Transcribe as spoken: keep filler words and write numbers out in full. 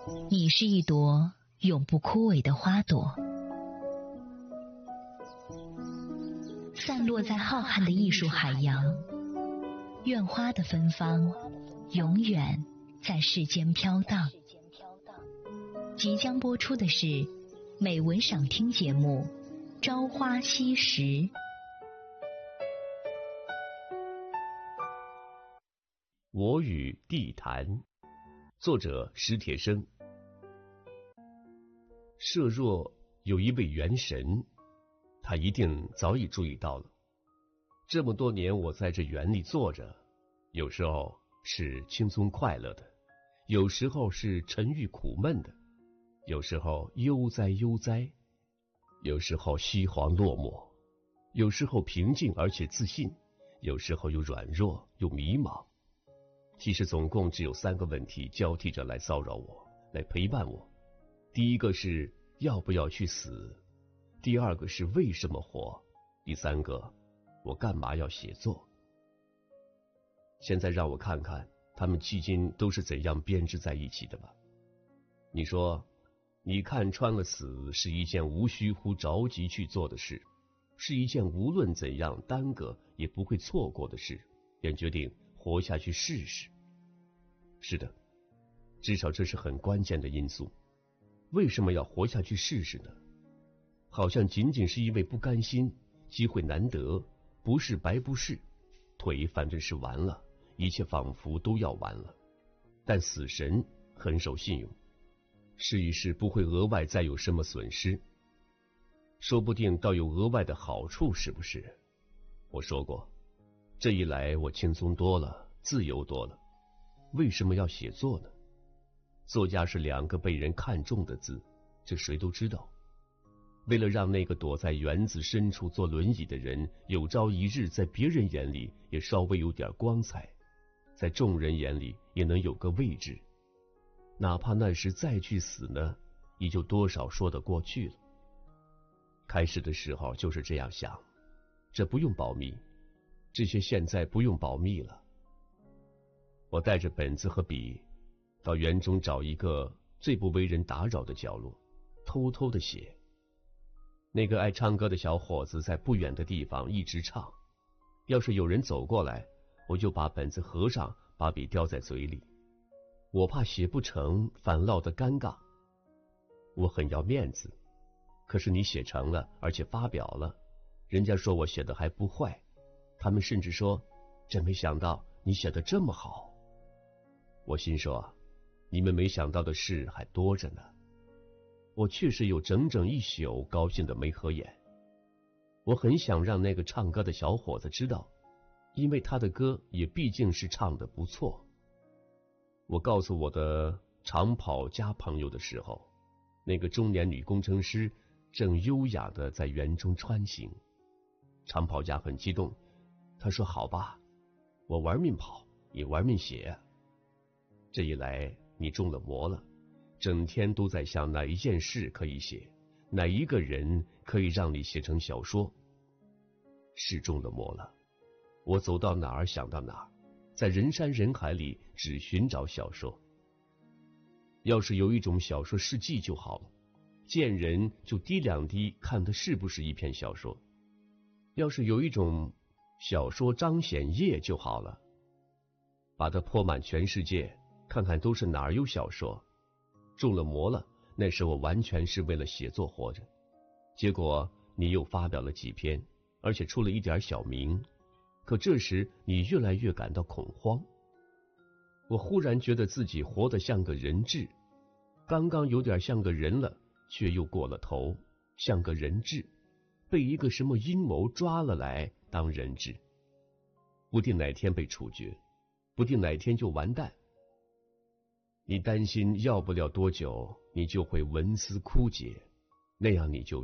你是一朵永不枯萎的花朵，散落在浩瀚的艺术海洋。愿花的芬芳永远在世间飘荡。即将播出的是美文赏听节目《朝花夕拾》。 我与地坛，作者史铁生。设若有一位元神，他一定早已注意到了。这么多年我在这园里坐着，有时候是轻松快乐的，有时候是沉郁苦闷的，有时候悠哉悠哉，有时候虚惶落寞，有时候平静而且自信，有时候又软弱又迷茫。其实总共只有三个问题交替着来骚扰我，来陪伴我。第一个是要不要去死，第二个是为什么活，第三个我干嘛要写作。现在让我看看他们迄今都是怎样编织在一起的吧。你说你看穿了死是一件无需乎着急去做的事，是一件无论怎样耽搁也不会错过的事，便决定活下去试试。是的，至少这是很关键的因素。为什么要活下去试试呢？好像仅仅是因为不甘心，机会难得，不是白不是，腿反正是完了，一切仿佛都要完了。但死神很守信用，试一试不会额外再有什么损失，说不定倒有额外的好处，是不是？我说过，这一来我轻松多了，自由多了。为什么要写作呢？作家是两个被人看重的字，这谁都知道。为了让那个躲在园子深处坐轮椅的人有朝一日在别人眼里也稍微有点光彩，在众人眼里也能有个位置，哪怕那时再去死呢，也就多少说得过去了。开始的时候就是这样想，这不用保密，这些现在不用保密了。我带着本子和笔到园中找一个最不为人打扰的角落，偷偷地写。那个爱唱歌的小伙子在不远的地方一直唱，要是有人走过来，我就把本子合上，把笔叼在嘴里。我怕写不成反落得尴尬，我很要面子。可是你写成了，而且发表了，人家说我写的还不坏，他们甚至说真没想到你写得这么好。我心说，你们没想到的事还多着呢。我确实有整整一宿高兴的没合眼。我很想让那个唱歌的小伙子知道，因为他的歌也毕竟是唱得不错。我告诉我的长跑家朋友的时候，那个中年女工程师正优雅地在园中穿行。长跑家很激动，他说好吧，我玩命跑，你玩命写。这一来你中了魔了，整天都在想哪一件事可以写，哪一个人可以让你写成小说。是中了魔了，我走到哪儿想到哪儿，在人山人海里只寻找小说。要是有一种小说事迹就好了，见人就滴两滴看它是不是一篇小说。要是有一种小说彰显页就好了，把它泼满全世界，看看都是哪儿有小说。中了魔了，那时我完全是为了写作活着。结果你又发表了几篇，而且出了一点小名，可这时你越来越感到恐慌。我忽然觉得自己活得像个人质，刚刚有点像个人了，却又过了头，像个人质，被一个什么阴谋抓了来当人质，不定哪天被处决，不定哪天就完蛋。你担心要不了多久你就会文思枯竭，那样你就